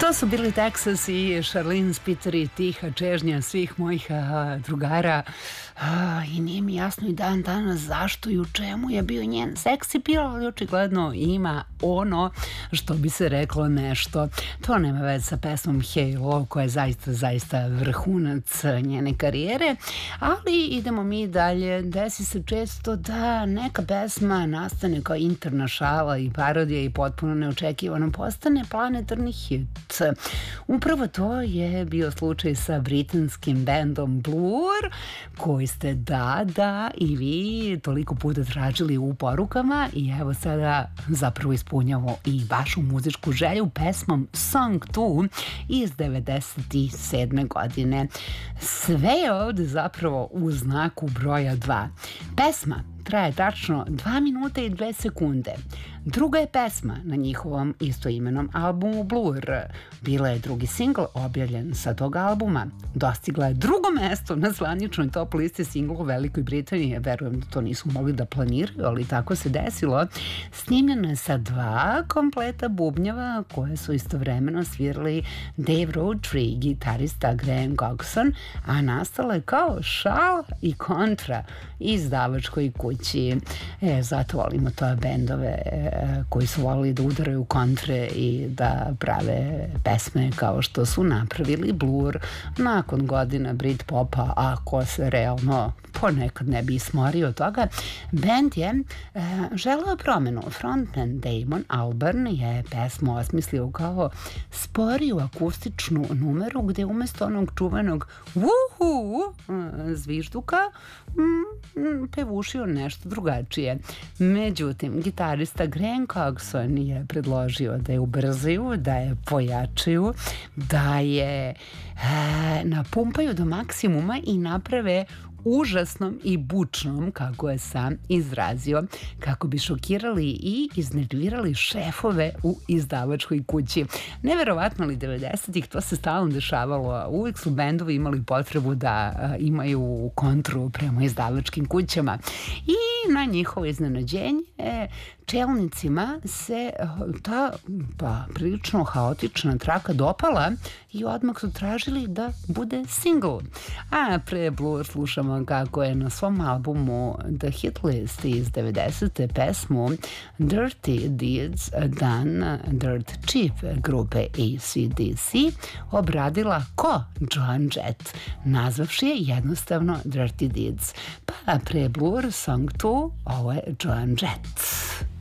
To su bili Texas i Charlene Spiteri i tiha čežnja svih mojih drugara. I nije mi jasno i dan danas zašto i u čemu je bio njen seksi pil, ali očigledno ima ono što bi se reklo nešto. To nema veze sa pesmom Halo, koja je zaista vrhunac njene karijere, ali idemo mi dalje. Desi se često da neka pesma nastane kao interna šala i parodija i potpuno neočekivano postane planetarni hit. Upravo to je bio slučaj sa britanskim bendom Blur, koji ste da i vi toliko puta tražili u porukama i evo sada zapravo ispunjamo i vašu muzičku želju pesmom Song 2 iz 97. godine. Sve je ovde zapravo u znaku broja 2. Pesma traje tačno 2 minuta i 2 sekunde. Druga je pesma na njihovom istoimenom albumu Blur. Bila je drugi singl objavljen sa tog albuma. Dostigla je drugo mesto na zvaničnoj top listi singla u Velikoj Britaniji. Verujem da to nisu mogli da planiraju, ali tako se desilo. Snimljeno je sa 2 kompleta bubnjeva koje su istovremeno svirali Dave Rothery i gitarista Graham Coxon, a nastala je kao šala i kontra izdavačkoj kući. Zato volimo to bendove koji su volili da udaraju kontre i da prave pesme kao što su napravili Blur nakon godina Britpopa, a ko se realno ponekad ne bi smorio toga. Bend je želeo promenu. Frontman Damon Albarn je pesmu osmislio kao sporiju akustičnu numeru gde umesto onog čuvenog wuhu zvižduka pevušio nešto drugačije. Međutim, gitarista Graham Coxon je predložio da je ubrzaju, da je pojačaju, da je napumpaju do maksimuma i naprave užasnom i bučnom, kako je sam izrazio, kako bi šokirali i iznervirali šefove u izdavačkoj kući. Neverovatno li 90-ih to se stalno dešavalo. Uvijek su bendovi imali potrebu da imaju kontru prema izdavačkim kućama i na njihovo iznenađenje čelnicima se ta prilično haotična traka dopala i odmah su tražili da bude single. A pre Blur slušamo kako je na svom albumu The Hit List iz 90. pesmu Dirty Deeds Done Dirt Cheap grupe AC/DC obradila ko Joan Jett, nazvavši je jednostavno Dirty Deeds. Pa pre Blur Song 2 ovo je Joan Jett.